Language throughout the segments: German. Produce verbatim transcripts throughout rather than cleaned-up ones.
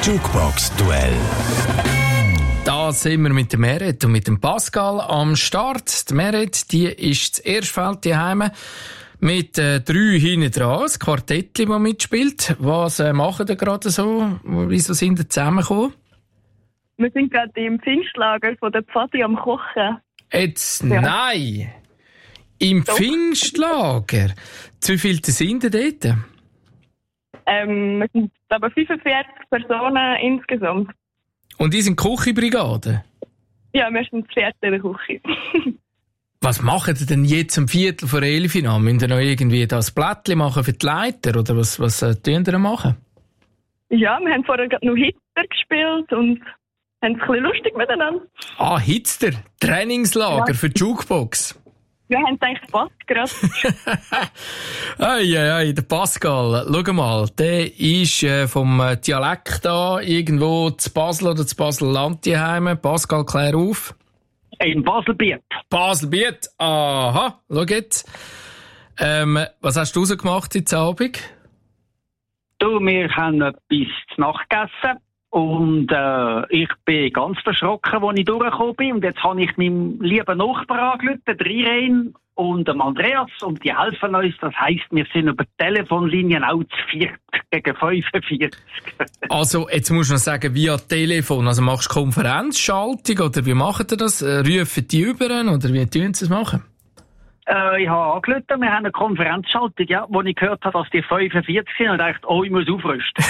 Jukebox-Duell. Da sind wir mit dem Meret und mit dem Pascal am Start. Die Meret, die ist das erste Feld daheim mit äh, drei hinten dran, das Quartettchen, das mitspielt. Was äh, machen ihr gerade so? Wieso sind ihr zusammengekommen? Wir sind gerade im Pfingstlager von der Pfadi am Kochen. Jetzt, Ja. nein! Im Doch. Pfingstlager? Zu wie viele sind ihr dort? Ähm, wir sind aber fünfundvierzig Personen insgesamt. Und die sind Küchenbrigade? Ja, wir sind das vierte in der Küche. Was machen ihr denn jetzt um Viertel vor elf Uhr an? Müsst ihr noch irgendwie das Blättchen machen für die Leiter? Oder was, was äh, tun ihr machen? Ja, wir haben vorher gerade noch Hitler gespielt und haben es ein bisschen lustig miteinander. Ah, Hitzter, Trainingslager Ja. für die Jukebox. Wir haben gedacht, passt gerade. Ei, ei, ei, der Pascal, schau mal, der ist äh, vom äh, Dialekt da, irgendwo zu Basel oder zu Basel-Land daheim. Pascal, klär auf. In Baselbiet. Baselbiet, aha, schau jetzt. Ähm, was hast du rausgemacht heute Abend? Du, wir haben etwas zu Nacht gegessen und äh, ich bin ganz verschrocken, als ich durchgekommen bin. Und jetzt habe ich meinem lieben Nachbarn angerufen, der Irene und dem Andreas, und die helfen uns. Das heisst, wir sind über die Telefonlinien auch zu viert gegen fünfundvierzig. Also, jetzt musst du noch sagen, via Telefon. Also machst du Konferenzschaltung oder wie macht ihr das? Äh, Rufen die über oder wie tun sie es machen? Äh, ich habe angerufen, wir haben eine Konferenzschaltung, ja, wo ich gehört habe, dass die fünfundvierzig sind und dachte, oh, ich muss aufrüsten.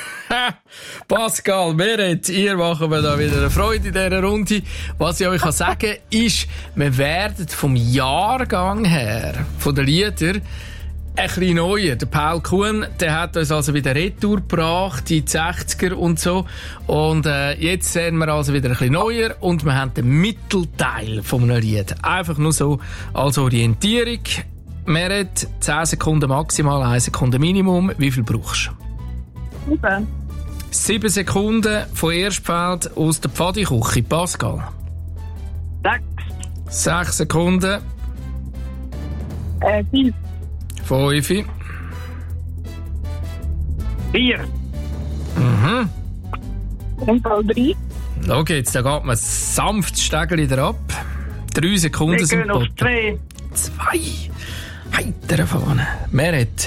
Pascal, Meret, ihr machen wir da wieder eine Freude in dieser Runde. Was ich euch kann sagen ist, wir werden vom Jahrgang her, von den Liedern, ein bisschen neuer. Der Paul Kuhn, der hat uns also wieder Retour gebracht, die sechziger und so. Und äh, jetzt sehen wir also wieder ein bisschen neuer und wir haben den Mittelteil von einem Lied. Einfach nur so als Orientierung. Meret, zehn Sekunden maximal, eine Sekunde Minimum. Wie viel brauchst du? Super. Sieben Sekunden von Erstfeld aus der Pfadiküche. Pascal. Sechs. Sechs Sekunden. Äh, fünf. Fünf. Vier. Mhm. Im Fall drei. Schau jetzt, da geht man sanft das Stegel wieder ab. Drei Sekunden Wir sind gehen auf geboten. zwei. Zwei. Heiter vorne. Meret.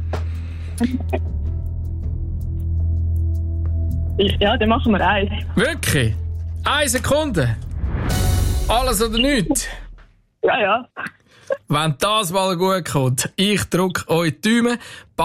Ja, dann machen wir eins. Wirklich? Eine Sekunde? Alles oder nichts? Ja, ja. Wenn das mal gut kommt, ich drücke euch die Daumen.